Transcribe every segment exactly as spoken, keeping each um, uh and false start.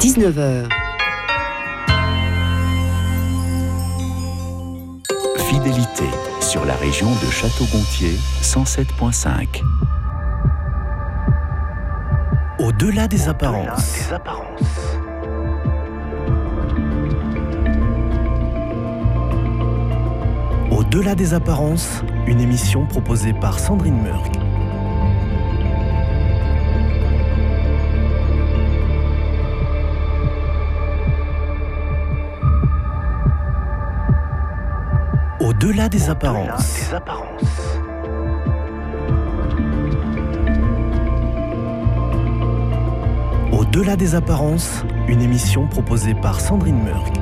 dix-neuf heures. Fidélité sur la région de Château-Gontier, cent sept virgule cinq. Au-delà des apparences. Des apparences. Au-delà des apparences, une émission proposée par Sandrine Murk. Au-delà des apparences. Des apparences. Au-delà des apparences, une émission proposée par Sandrine Murk.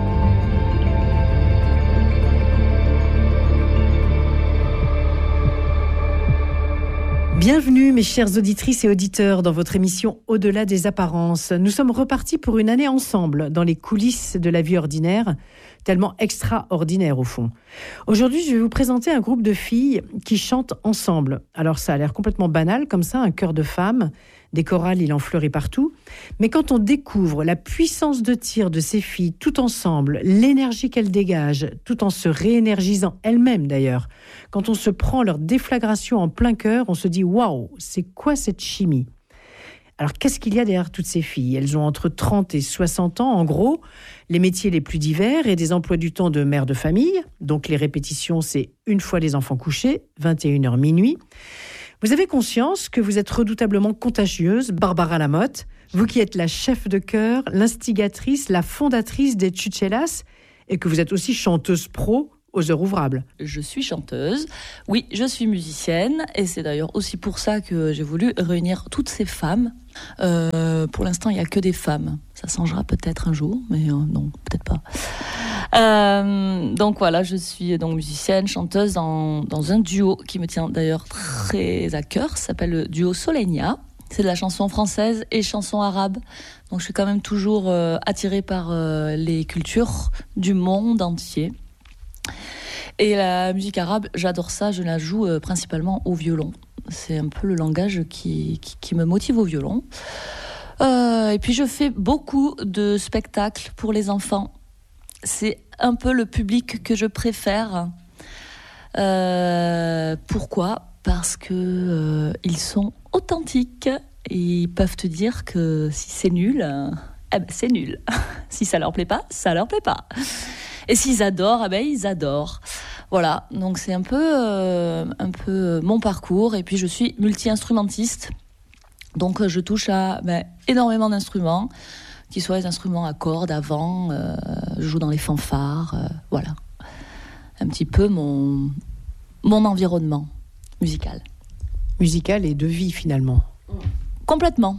Bienvenue mes chères auditrices et auditeurs dans votre émission Au-delà des apparences. Nous sommes repartis pour une année ensemble dans les coulisses de la vie ordinaire, tellement extraordinaire au fond. Aujourd'hui, je vais vous présenter un groupe de filles qui chantent ensemble. Alors ça a l'air complètement banal comme ça, un chœur de femmes, des chorales, il en fleurit partout. Mais quand on découvre la puissance de tir de ces filles tout ensemble, l'énergie qu'elles dégagent, tout en se réénergisant elles-mêmes d'ailleurs, quand on se prend leur déflagration en plein cœur, on se dit « Waouh, c'est quoi cette chimie ?» Alors, qu'est-ce qu'il y a derrière toutes ces filles ? Elles ont entre trente et soixante ans, en gros, les métiers les plus divers et des emplois du temps de mère de famille. Donc, les répétitions, c'est une fois les enfants couchés, vingt et une heures minuit. Vous avez conscience que vous êtes redoutablement contagieuse, Barbara Lamotte, vous qui êtes la chef de chœur, l'instigatrice, la fondatrice des Chuchelas, et que vous êtes aussi chanteuse pro aux heures ouvrables. Je suis chanteuse, oui, je suis musicienne, et c'est d'ailleurs aussi pour ça que j'ai voulu réunir toutes ces femmes. Euh, pour l'instant, il n'y a que des femmes. Ça changera peut-être un jour, mais euh, non, peut-être pas. Euh, donc voilà, je suis donc musicienne, chanteuse dans, dans un duo qui me tient d'ailleurs très à cœur, ça s'appelle le duo Solenia. C'est de la chanson française et chanson arabe. Donc je suis quand même toujours euh, attirée par euh, les cultures du monde entier. Et la musique arabe, j'adore ça, je la joue euh, principalement au violon. C'est un peu le langage qui, qui, qui me motive au violon. Euh, et puis je fais beaucoup de spectacles pour les enfants. C'est un peu le public que je préfère. Euh, pourquoi ? Parce que euh, ils sont authentiques. Et ils peuvent te dire que si c'est nul, euh, eh ben c'est nul. Si ça leur plaît pas, ça leur plaît pas. Et s'ils adorent, eh ben ils adorent. Voilà, donc c'est un peu, euh, un peu mon parcours. Et puis je suis multi-instrumentiste. Donc je touche à ben, énormément d'instruments, qu'ils soient des instruments à cordes, à vent, euh, je joue dans les fanfares, euh, voilà. Un petit peu mon, mon environnement musical. Musical et de vie finalement. Complètement.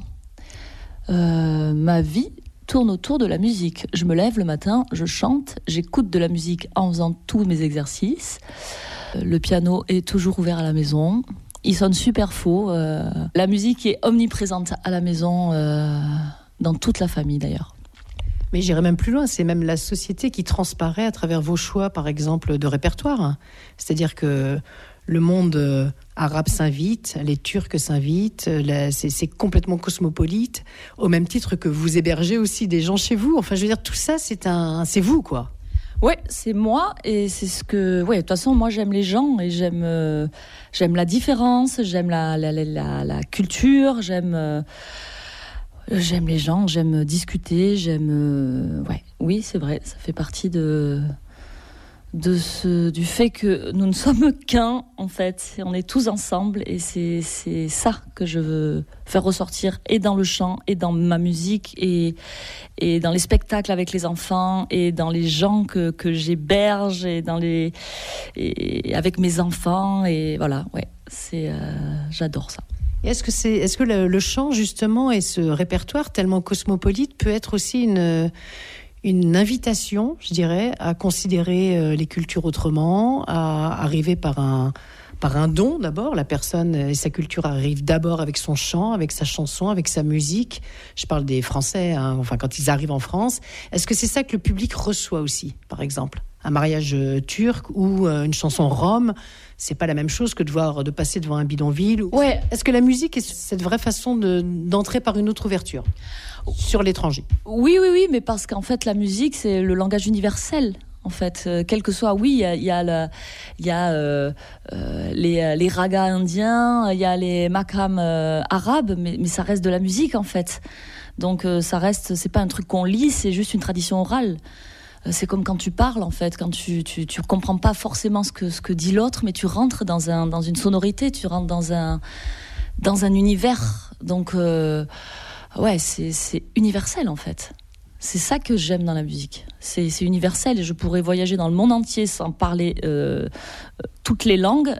Euh, ma vie tourne autour de la musique. Je me lève le matin, je chante, j'écoute de la musique en faisant tous mes exercices. Le piano est toujours ouvert à la maison. Il sonne super faux. Euh, la musique est omniprésente à la maison, euh, dans toute la famille d'ailleurs. Mais j'irais même plus loin, c'est même la société qui transparaît à travers vos choix, par exemple, de répertoire. C'est-à-dire que le monde euh, arabe s'invite, les Turcs s'invitent, la, c'est, c'est complètement cosmopolite, au même titre que vous hébergez aussi des gens chez vous. Enfin, je veux dire, tout ça, c'est, un, c'est vous, quoi. Ouais, c'est moi, et c'est ce que... Ouais, de toute façon, moi, j'aime les gens, et j'aime, euh, j'aime la différence, j'aime la, la, la, la, la culture, j'aime... Euh, j'aime les gens, j'aime discuter, j'aime... Euh, ouais, oui, c'est vrai, ça fait partie de... de ce, du fait que nous ne sommes qu'un, en fait. On est tous ensemble, et c'est, c'est ça que je veux faire ressortir, et dans le chant, et dans ma musique, et, et dans les spectacles avec les enfants, et dans les gens que, que j'héberge, et, dans les, et avec mes enfants, et voilà, ouais, c'est, euh, j'adore ça. Et est-ce que, c'est, est-ce que le, le chant, justement, et ce répertoire tellement cosmopolite peut être aussi une... une invitation, je dirais, à considérer les cultures autrement, à arriver par un, par un don d'abord. La personne et sa culture arrivent d'abord avec son chant, avec sa chanson, avec sa musique. Je parle des Français, hein, enfin quand ils arrivent en France. Est-ce que c'est ça que le public reçoit aussi, par exemple ? un mariage turc ou une chanson rome. C'est pas la même chose que de voir de passer devant un bidonville. Ouais. Est-ce que la musique est cette vraie façon de, d'entrer par une autre ouverture sur l'étranger? Oui, oui, oui, mais parce qu'en fait, la musique, c'est le langage universel. En fait, euh, quel que soit, oui, il y a, y a, le, y a euh, euh, les, les ragas indiens, il y a les makrams euh, arabes, mais, mais ça reste de la musique en fait. Donc euh, ça reste, c'est pas un truc qu'on lit, c'est juste une tradition orale. Euh, c'est comme quand tu parles en fait, quand tu tu, tu comprends pas forcément ce que ce que dit l'autre, mais tu rentres dans un dans une sonorité, tu rentres dans un dans un univers. Donc euh, ouais, c'est c'est universel en fait. C'est ça que j'aime dans la musique. C'est, c'est universel et je pourrais voyager dans le monde entier sans parler euh, toutes les langues.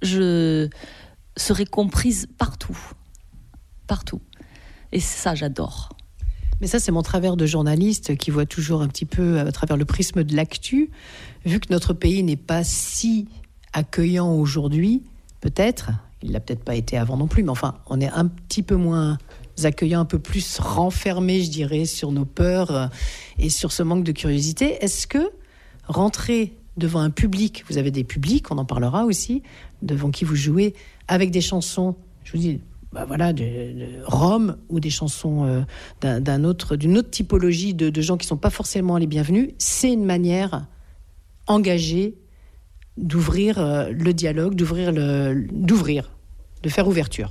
Je serais comprise partout. Partout. Et ça, j'adore. Mais ça, c'est mon travers de journaliste qui voit toujours un petit peu à travers le prisme de l'actu. Vu que notre pays n'est pas si accueillant aujourd'hui, peut-être, il l'a peut-être pas été avant non plus, mais enfin, on est un petit peu moins accueillant, un peu plus renfermés, je dirais, sur nos peurs et sur ce manque de curiosité. Est-ce que rentrer devant un public, vous avez des publics, on en parlera aussi, devant qui vous jouez, avec des chansons, je vous dis, bah voilà, de, de Rome ou des chansons euh, d'un, d'un autre, d'une autre typologie de, de gens qui ne sont pas forcément les bienvenus, c'est une manière engagée d'ouvrir euh, le dialogue, d'ouvrir, le, d'ouvrir, de faire ouverture.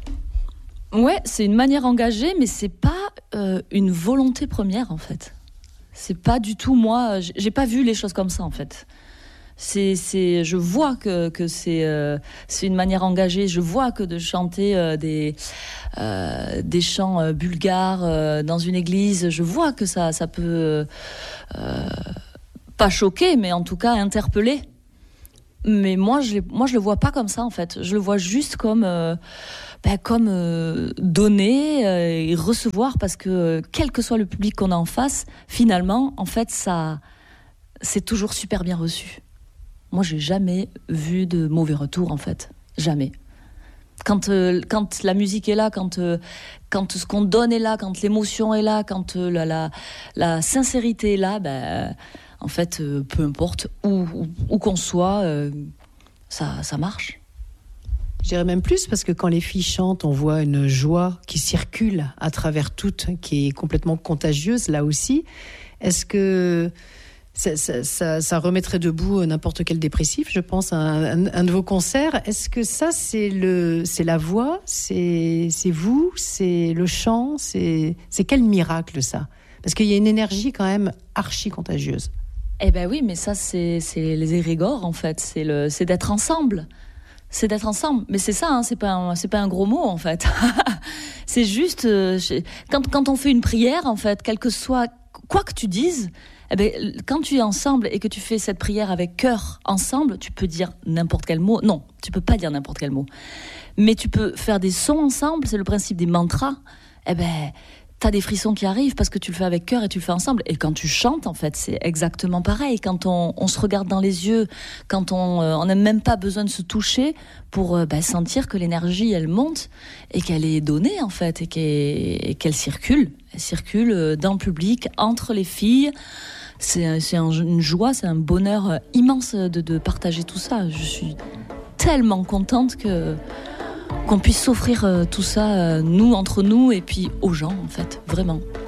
Ouais, c'est une manière engagée, mais c'est pas euh, une volonté première en fait. C'est pas du tout moi. J'ai pas vu les choses comme ça en fait. C'est, c'est, je vois que que c'est euh, c'est une manière engagée. Je vois que de chanter euh, des euh, des chants euh, bulgares euh, dans une église, je vois que ça ça peut euh, pas choquer, mais en tout cas interpeller. Mais moi, je moi je le vois pas comme ça en fait. Je le vois juste comme euh, Ben, comme euh, donner euh, et recevoir, parce que euh, quel que soit le public qu'on a en face, finalement, en fait, ça, c'est toujours super bien reçu. Moi, j'ai jamais vu de mauvais retour, en fait, jamais. Quand euh, quand la musique est là, quand euh, quand ce qu'on donne est là, quand l'émotion est là, quand euh, la, la la sincérité est là, ben en fait, euh, peu importe où où, où qu'on soit, euh, ça ça marche. Je dirais même plus, parce que quand les filles chantent, on voit une joie qui circule à travers toutes, qui est complètement contagieuse, là aussi. Est-ce que ça, ça, ça, ça remettrait debout n'importe quel dépressif, je pense, à un, un de vos concerts? Est-ce que ça, c'est, le, c'est la voix, c'est, c'est vous, c'est le chant, c'est, c'est quel miracle, ça? Parce qu'il y a une énergie quand même archi-contagieuse. Eh ben oui, mais ça, c'est, c'est les érégores, en fait. C'est, le, c'est d'être ensemble. C'est d'être ensemble, mais c'est ça, hein, c'est pas un, c'est pas un gros mot en fait. C'est juste euh, quand quand on fait une prière en fait, quel que soit quoi que tu dises, eh ben quand tu es ensemble et que tu fais cette prière avec cœur ensemble, tu peux dire n'importe quel mot. Non, tu peux pas dire n'importe quel mot, mais tu peux faire des sons ensemble. C'est le principe des mantras. Eh ben t'as des frissons qui arrivent parce que tu le fais avec cœur et tu le fais ensemble. Et quand tu chantes, en fait, c'est exactement pareil. Quand on, on se regarde dans les yeux, quand on euh, on n'a même pas besoin de se toucher pour euh, bah, sentir que l'énergie, elle monte et qu'elle est donnée, en fait, et qu'elle, et qu'elle circule. Elle circule dans le public, entre les filles. C'est, c'est un, une joie, c'est un bonheur immense de, de partager tout ça. Je suis tellement contente que... qu'on puisse s'offrir euh, tout ça, euh, nous, entre nous, et puis aux gens, en fait, vraiment.